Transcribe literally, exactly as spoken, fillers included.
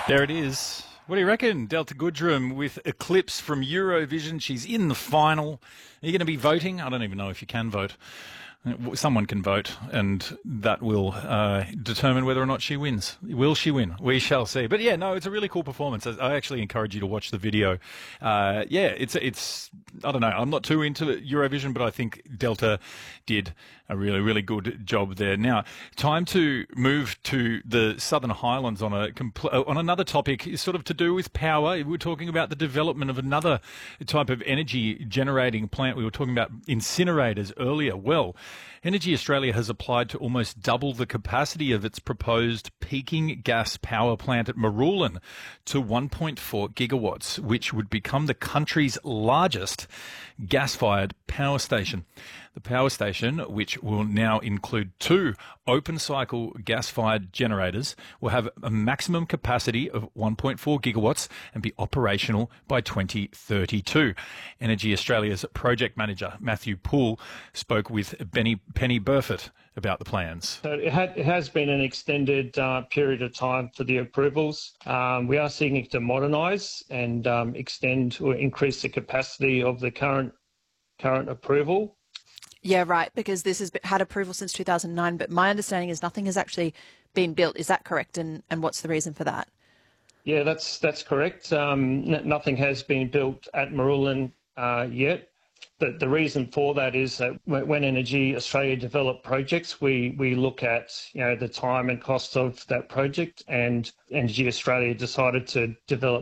There it is. What do you reckon? Delta Goodrum with Eclipse from Eurovision. She's in the final. Are you going to be voting? I don't even know if you can vote. Someone can vote, and that will uh, determine whether or not she wins. Will she win? We shall see. But yeah, no, it's a really cool performance. I actually encourage you to watch the video. Uh, yeah, it's it's. I don't know. I'm not too into Eurovision, but I think Delta did a really really good job there. Now, time to move to the Southern Highlands on a compl- on another topic, sort of to do with power. We're talking about the development of another type of energy generating plant. We were talking about incinerators earlier. Well, Energy Australia has applied to almost double the capacity of its proposed peaking gas power plant at Marulan to one point four gigawatts, which would become the country's largest gas-fired power station. The power station, which will now include two open-cycle gas-fired generators, will have a maximum capacity of one point four gigawatts and be operational by twenty thirty-two. Energy Australia's project manager, Matthew Poole, spoke with Benny, Penny Burford about the plans. So it, had, it has been an extended uh, period of time for the approvals. Um, we are seeking to modernise and um, extend or increase the capacity of the current current approval. Yeah, right, because this has been, had approval since two thousand nine, but my understanding is nothing has actually been built. Is that correct? And, and what's the reason for that? Yeah, that's that's correct. Um, n- nothing has been built at Marulan uh, yet. The, the reason for that is that when, when Energy Australia develop projects, we, we look at you know the time and cost of that project, and Energy Australia decided to develop